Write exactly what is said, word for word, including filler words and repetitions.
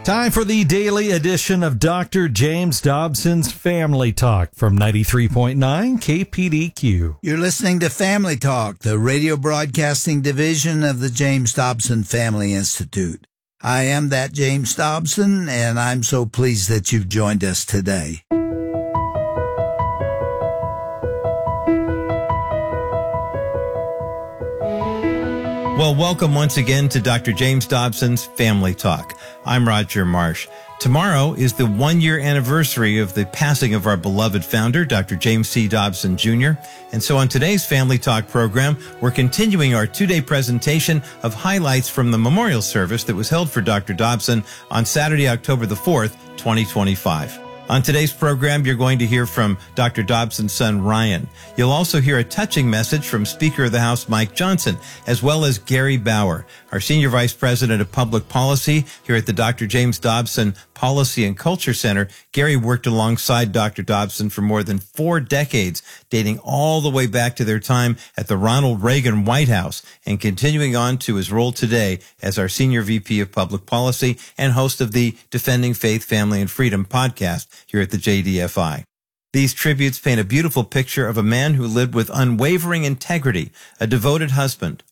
Time for the daily edition of Doctor James Dobson's Family Talk from ninety-three point nine K P D Q. You're listening to Family Talk, the radio broadcasting division of the James Dobson Family Institute. I am that James Dobson, and I'm so pleased that you've joined us today. Well, welcome once again to Doctor James Dobson's Family Talk. I'm Roger Marsh. Tomorrow is the one-year anniversary of the passing of our beloved founder, Doctor James C. Dobson, Junior And so on today's Family Talk program, we're continuing our two-day presentation of highlights from the memorial service that was held for Doctor Dobson on Saturday, October the fourth, twenty twenty-five. On today's program, you're going to hear from Doctor Dobson's son, Ryan. You'll also hear a touching message from Speaker of the House, Mike Johnson, as well as Gary Bauer, our Senior Vice President of Public Policy here at the Doctor James Dobson Policy and Culture Center. Gary worked alongside Doctor Dobson for more than four decades, dating all the way back to their time at the Ronald Reagan White House and continuing on to his role today as our Senior V P of Public Policy and host of the Defending Faith, Family, and Freedom podcast here at the J D F I. These tributes paint a beautiful picture of a man who lived with unwavering integrity, a devoted husband,